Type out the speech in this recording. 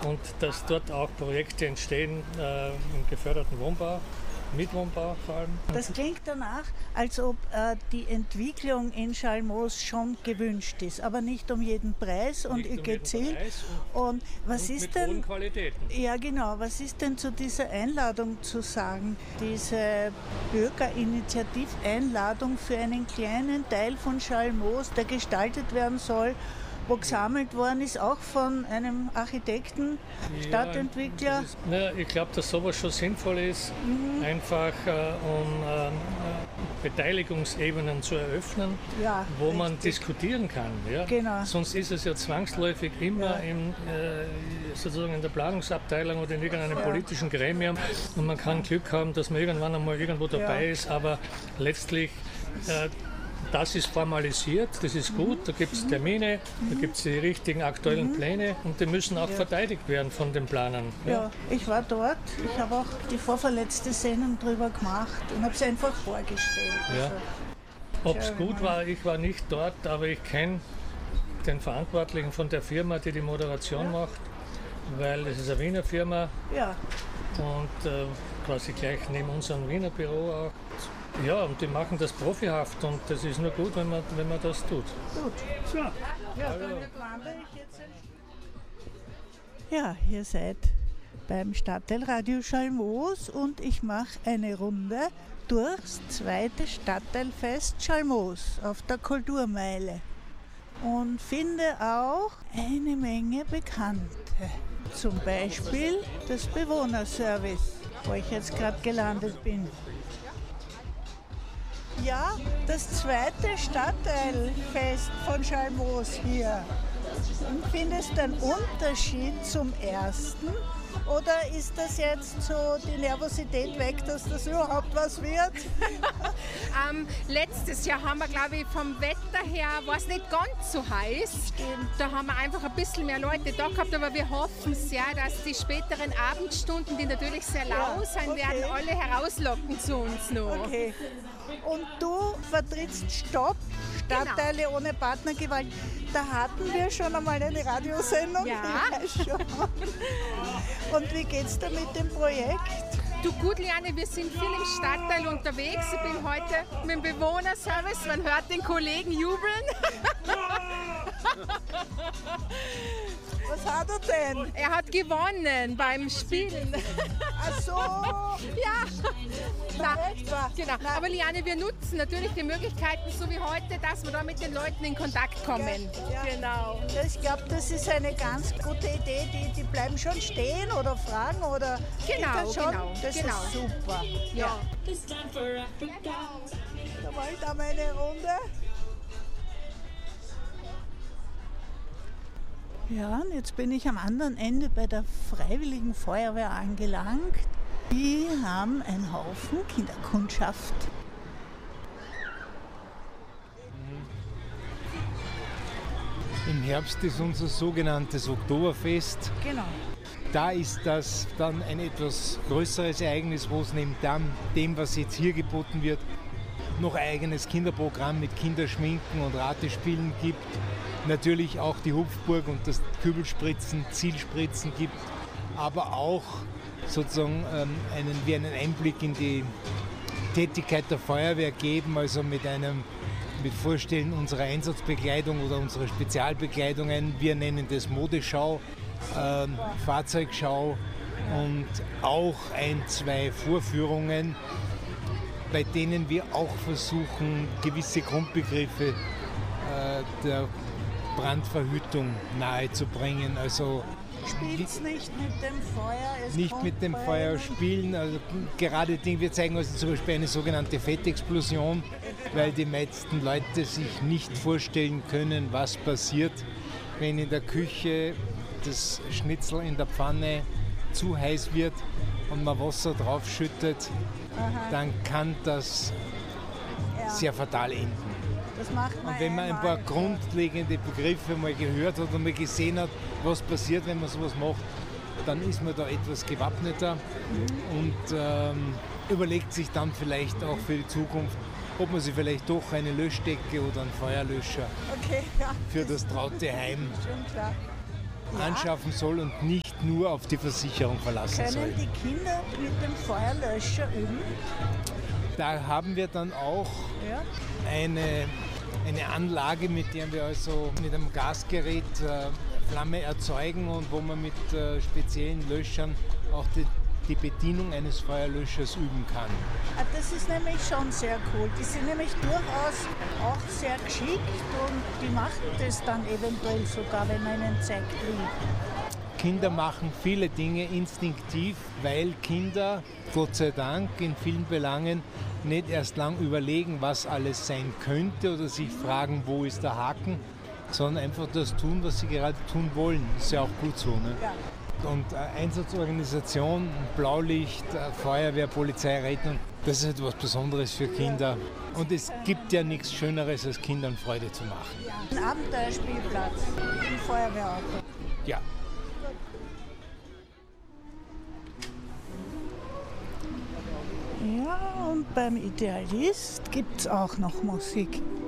und dass dort auch Projekte entstehen im geförderten Wohnbau, mit Wohnbau vor allem. Das klingt danach, als ob die Entwicklung in Schalmoos schon gewünscht ist, aber nicht um jeden Preis und gezielt. Und was ist mit denn? hohen Qualitäten. Ja, genau. Was ist denn zu dieser Einladung zu sagen? Diese Bürgerinitiativ-Einladung für einen kleinen Teil von Schalmoos, der gestaltet werden soll, wo gesammelt worden ist, auch von einem Architekten, Stadtentwickler. Ich glaube, dass sowas schon sinnvoll ist, einfach um Beteiligungsebenen zu eröffnen, wo man diskutieren kann. Ja? Genau. Sonst ist es ja zwangsläufig immer sozusagen in der Planungsabteilung oder in irgendeinem politischen Gremium und man kann Glück haben, dass man irgendwann einmal irgendwo dabei ist, aber letztlich das ist formalisiert, das ist gut, da gibt es Termine, da gibt es die richtigen aktuellen Pläne und die müssen auch verteidigt werden von den Planern. Ja, ich war dort, ich habe auch die vorverletzte Sendung drüber gemacht und habe es einfach vorgestellt. Ja. Ob es gut war, ich war nicht dort, aber ich kenne den Verantwortlichen von der Firma, die Moderation macht, weil es ist eine Wiener Firma und quasi gleich neben unserem Wiener Büro auch. Ja, und die machen das profihaft und das ist nur gut, wenn man das tut. Gut. So. Ja, dann wandere ich jetzt. Ja, ihr seid beim Stadtteilradio Schalmoos und ich mache eine Runde durchs zweite Stadtteilfest Schalmoos auf der Kulturmeile und finde auch eine Menge Bekannte. Zum Beispiel das Bewohnerservice, wo ich jetzt gerade gelandet bin. Ja, das zweite Stadtteilfest von Schalmoos hier. Und findest du einen Unterschied zum ersten? Oder ist das jetzt so die Nervosität weg, dass das überhaupt was wird? Letztes Jahr haben wir, glaube ich, vom Wetter her war es nicht ganz so heiß. Stimmt. Da haben wir einfach ein bisschen mehr Leute da gehabt, aber wir hoffen sehr, dass die späteren Abendstunden, die natürlich sehr lau sein werden, alle herauslocken zu uns noch. Okay. Und du vertrittst Stopp, Stadtteile ohne Partnergewalt. Da hatten wir schon einmal eine Radiosendung. Ja. Schon. Und wie geht's da mit dem Projekt? Du gut, Liane, wir sind viel im Stadtteil unterwegs. Ich bin heute mit dem Bewohnerservice. Man hört den Kollegen jubeln. Was hat er denn? Er hat gewonnen beim Spielen. Ach so. Ja. Na, genau. Na. Aber Liane, wir nutzen natürlich die Möglichkeiten, so wie heute, dass wir da mit den Leuten in Kontakt kommen. Ja. Genau. Ich glaube, das ist eine ganz gute Idee. Die bleiben schon stehen oder fragen oder. Genau, das schon? genau. Das genau. ist super. Ja. Da mache ich da mal eine Runde. Ja, und jetzt bin ich am anderen Ende bei der Freiwilligen Feuerwehr angelangt. Die haben einen Haufen Kinderkundschaft. Im Herbst ist unser sogenanntes Oktoberfest. Genau. Da ist das dann ein etwas größeres Ereignis, wo es neben dem, was jetzt hier geboten wird, noch ein eigenes Kinderprogramm mit Kinderschminken und Ratespielen gibt. Natürlich auch die Hupfburg und das Kübelspritzen, Zielspritzen gibt, aber auch sozusagen einen Einblick in die Tätigkeit der Feuerwehr geben, also mit Vorstellen unserer Einsatzbekleidung oder unserer Spezialbekleidungen. Wir nennen das Modeschau, Fahrzeugschau und auch 1, 2 Vorführungen, bei denen wir auch versuchen, gewisse Grundbegriffe der Brandverhütung nahezubringen. Also Spielt's nicht mit dem Feuer? Nicht mit dem Feuer spielen. Also gerade wir zeigen also zum Beispiel eine sogenannte Fettexplosion, weil die meisten Leute sich nicht vorstellen können, was passiert, wenn in der Küche das Schnitzel in der Pfanne zu heiß wird und man Wasser draufschüttet, dann kann das sehr fatal enden. Das macht man und wenn man ein paar einmal. grundlegende Begriffe mal gehört hat und mal gesehen hat, was passiert, wenn man sowas macht, dann ist man da etwas gewappneter und überlegt sich dann vielleicht auch für die Zukunft, ob man sich vielleicht doch eine Löschdecke oder einen Feuerlöscher für das traute Heim. Schon klar. anschaffen soll und nicht nur auf die Versicherung verlassen soll. Können die Kinder mit dem Feuerlöscher üben? Da haben wir dann auch eine Anlage, mit der wir also mit einem Gasgerät Flamme erzeugen und wo man mit speziellen Löschern auch die Bedienung eines Feuerlöschers üben kann. Das ist nämlich schon sehr cool. Die sind nämlich durchaus auch sehr geschickt und die machen das dann eventuell sogar, wenn man ihnen zeigt, wie. Kinder machen viele Dinge instinktiv, weil Kinder, Gott sei Dank, in vielen Belangen nicht erst lang überlegen, was alles sein könnte oder sich fragen, wo ist der Haken, sondern einfach das tun, was sie gerade tun wollen. Ist ja auch gut so. Ne? Ja. Und Einsatzorganisation, Blaulicht, Feuerwehr, Polizei, Rettung, das ist etwas Besonderes für Kinder. Und es gibt ja nichts Schöneres, als Kindern Freude zu machen. Ein Abenteuerspielplatz, ein Feuerwehrauto. Ja. Ja, und beim Idealist gibt es auch noch Musik.